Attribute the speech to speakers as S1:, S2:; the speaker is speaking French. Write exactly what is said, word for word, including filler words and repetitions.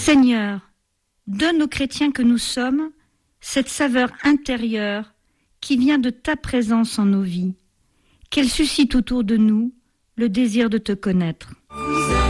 S1: Seigneur, donne aux chrétiens que nous sommes cette saveur intérieure qui vient de ta présence en nos vies, qu'elle suscite autour de nous le désir de te connaître.